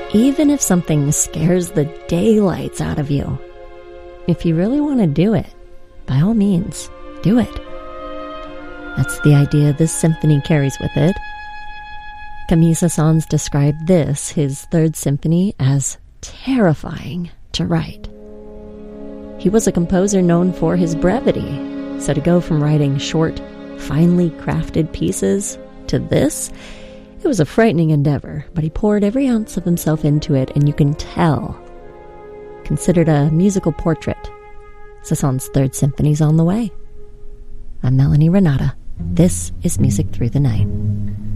even if something scares the daylights out of you. If you really want to do it, by all means, do it. That's the idea this symphony carries with it. Camille Saint-Saëns described this, his third symphony, as terrifying to write. He was a composer known for his brevity, so to go from writing short, finely crafted pieces to this, it was a frightening endeavor, but he poured every ounce of himself into it, and you can tell. Considered a musical portrait, Saint-Saëns' third symphony's on the way. I'm Melanie Renata. This is Music Through the Night.